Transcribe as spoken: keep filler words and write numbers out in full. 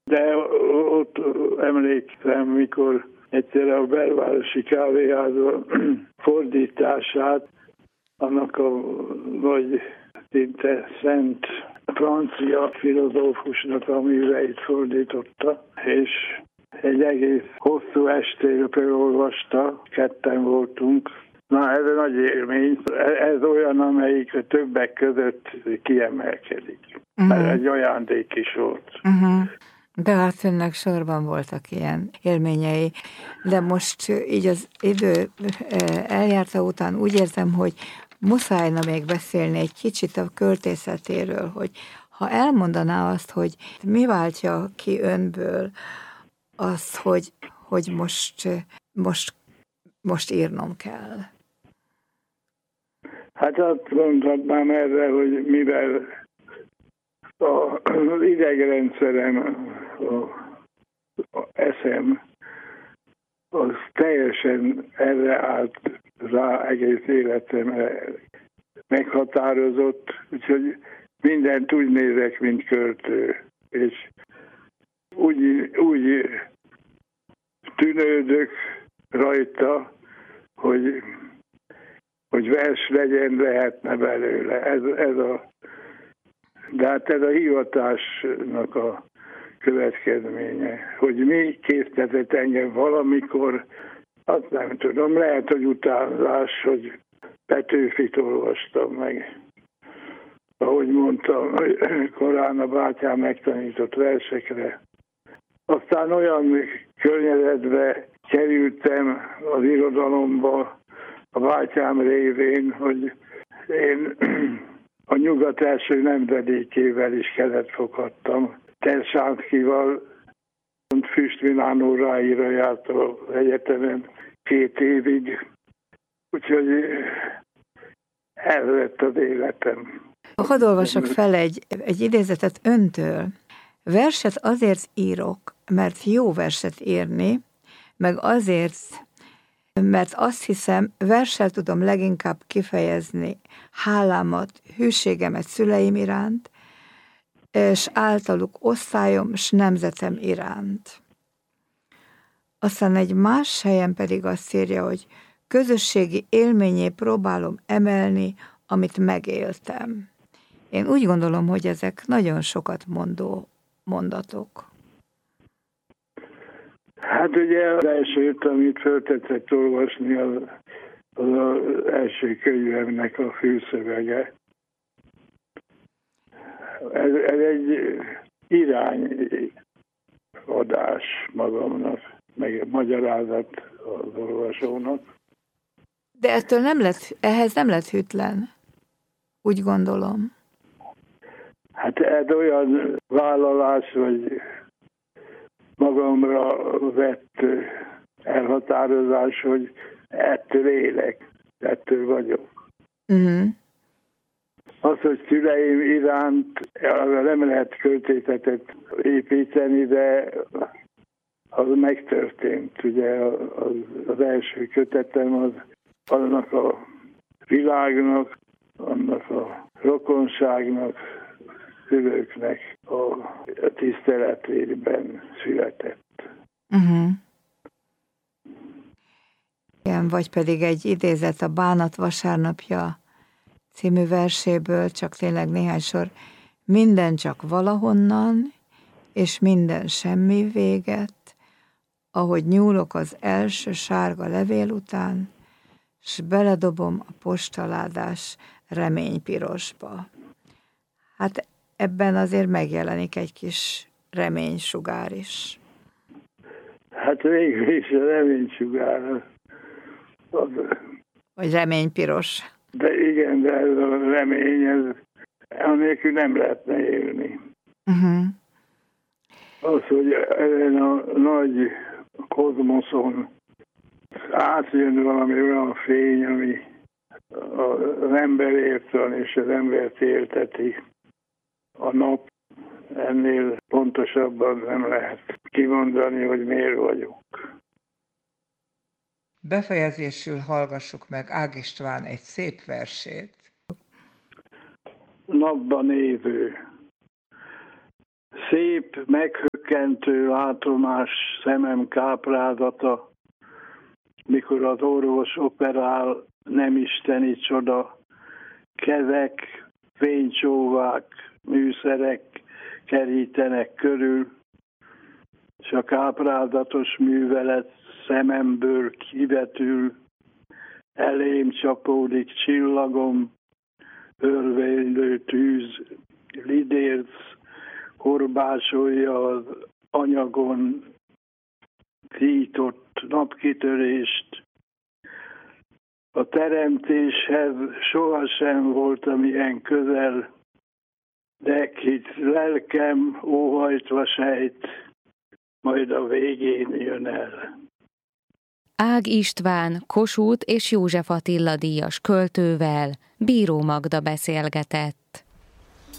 De ott emlékszem, mikor egyszer a belvárosi kávéházban fordítását, annak a nagy, szinte szent francia filozófusnak a műveit fordította, és egy egész hosszú estére felolvasta, ketten voltunk. Na, ez egy nagy élmény. Ez olyan, amelyik a többek között kiemelkedik. Uh-huh. Ez egy ajándék is volt. Uh-huh. De hát önnek sorban voltak ilyen élményei. De most így az idő eljárta után úgy érzem, hogy muszájna még beszélni egy kicsit a költészetéről, hogy ha elmondaná azt, hogy mi váltja ki önből azt, hogy, hogy most, most, most írnom kell. Hát azt mondhatnám erre, hogy mivel az idegrendszerem, az eszem, az teljesen erre állt rá egész életemre meghatározott, úgyhogy mindent úgy nézek, mint költő. És úgy, úgy tűnődök rajta, hogy, hogy vers legyen, lehetne belőle. Ez, ez a, de hát ez a hivatásnak a következménye. Hogy mi késztetett engem valamikor, azt nem tudom, lehet, hogy utánzás, hogy Petőfit olvastam meg. Ahogy mondtam, korán a bátyám megtanított versekre. Aztán olyan környezetbe kerültem az irodalomba a bátyám révén, hogy én a nyugat első nemzedékével is kezet foghattam. Tersánszkival, Füst Milánó Ráira járt az egyetemen két évig, úgyhogy ez lett az életem. Hadd olvasok fel egy, egy idézetet öntől. Verset azért írok, mert jó verset írni, meg azért, mert azt hiszem, verssel tudom leginkább kifejezni hálámat, hűségemet szüleim iránt, és általuk osztályom s nemzetem iránt. Aztán egy más helyen pedig azt írja, hogy közösségi élményé próbálom emelni, amit megéltem. Én úgy gondolom, hogy ezek nagyon sokat mondó mondatok. Hát ugye az elsőt, amit feltetszett olvasni, az, az az első könyvemnek a fülszövege. Ez, ez egy irányadás magamnak, meg magyarázat az olvasónak. De ettől nem lett, ehhez nem lett hűtlen, úgy gondolom. Hát ez olyan vállalás, hogy magamra vett elhatározás, hogy ettől élek, ettől vagyok. Uh-huh. Az, hogy szüleim iránt nem lehet költészetet építeni, de az megtörtént. Ugye az, az első kötetem az annak a világnak, annak a rokonságnak, szülőknek a tiszteletében született. Uh-huh. Igen, vagy pedig egy idézet a Bánat vasárnapja című verséből, csak tényleg néhány sor. Minden csak valahonnan, és minden semmi véget, ahogy nyúlok az első sárga levél után, s beledobom a postaládás reménypirosba. Hát ebben azért megjelenik egy kis reménysugár is. Hát végül is a reménysugár. Az... Vagy reménypiros. De igen, de ez a remény, ez annélkül nem lehetne élni. Uh-huh. Az, hogy ezen a nagy kozmoszon átjön valami olyan fény, ami az emberért van, és az embert élteti. A nap, ennél pontosabban nem lehet kimondani, hogy miért vagyok. Befejezésül hallgassuk meg Ág István egy szép versét. Napban évő. Szép, meghökkentő látomás szemem káprádata, mikor az orvos operál, nem isteni csoda, kezek, fénycsóvák, műszerek kerítenek körül, s a káprádatos művelet szememből kivetül, elém csapódik csillagom, örvénylő tűz, lidérc, korbácsolja az anyagon tított napkitörést. A teremtéshez sohasem voltam ilyen közel, de kit lelkem óhajtva sejt, majd a végén jön el. Ág István Kossuth és József Attila díjas költővel Bíró Magda beszélgetett.